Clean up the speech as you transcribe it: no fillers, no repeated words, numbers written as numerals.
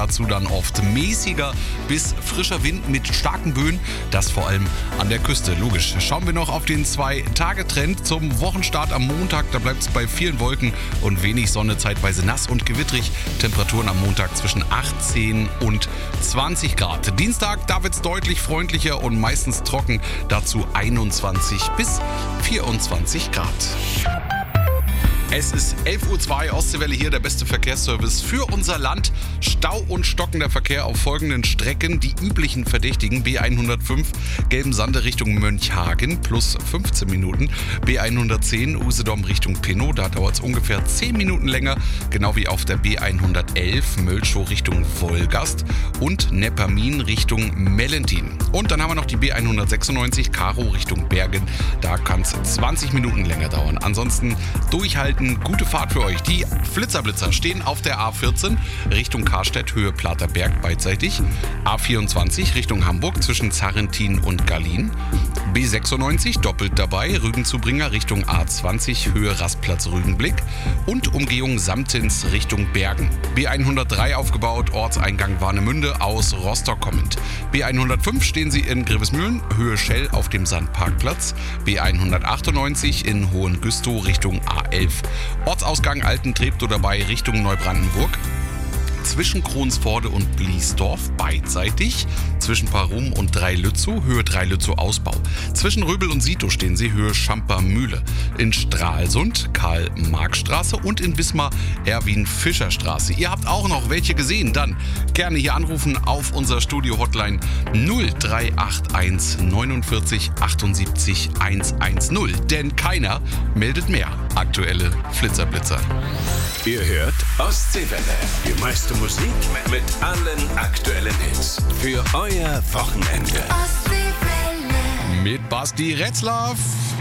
dazu dann oft mäßiger bis frischer Wind mit starken Böen, das vor allem an der Küste, logisch. Schauen wir noch auf den 2-Tage-Trend zum Wochenstart am Montag, da bleibt es bei vielen Wolken und wenig Sonne, zeitweise nass und gewittrig. Temperaturen am Montag zwischen 18 und 20 Grad. Dienstag, da wird es deutlich freundlicher und meistens trocken, dazu 21 bis 24 Grad. Es ist 11.02 Uhr, Ostseewelle hier, der beste Verkehrsservice für unser Land. Stau und stockender Verkehr auf folgenden Strecken. Die üblichen Verdächtigen: B105 Gelbensande Richtung Mönchhagen plus 15 Minuten. B110 Usedom Richtung Pinnow, da dauert es ungefähr 10 Minuten länger. Genau wie auf der B111 Mölschow Richtung Wolgast und Neppermin Richtung Mellentin. Und dann haben wir noch die B196 Karow Richtung Bergen. Da kann es 20 Minuten länger dauern. Ansonsten durchhalten. Gute Fahrt für euch. Die Flitzer stehen auf der A14 Richtung Karstedt, Höhe Platerberg beidseitig. A24 Richtung Hamburg zwischen Zarrentin und Gallien. B96 doppelt dabei, Rügenzubringer Richtung A20, Höhe Rastplatz Rügenblick und Umgehung Samtins Richtung Bergen. B103 aufgebaut, Ortseingang Warnemünde aus Rostock kommend. B105 stehen sie in Grevesmühlen, Höhe Schell auf dem Sandparkplatz. B198 in Hohengüstow Richtung A11. Ortsausgang Altentreptow dabei Richtung Neubrandenburg. Zwischen Kronsforde und Bliesdorf beidseitig, zwischen Parum und Dreilützow, Höhe Dreilützow Ausbau. Zwischen Röbel und Sito stehen sie, Höhe Schamper-Mühle. In Stralsund Karl-Marx-Straße und in Wismar Erwin-Fischer-Straße. Ihr habt auch noch welche gesehen? Dann gerne hier anrufen auf unser Studio-Hotline 0381 49 78 110. Denn keiner meldet mehr. Aktuelle Flitzer. Ihr hört Ostseewelle. Die meiste Musik mit allen aktuellen Hits. Für euer Wochenende. Mit Basti Retzlaff.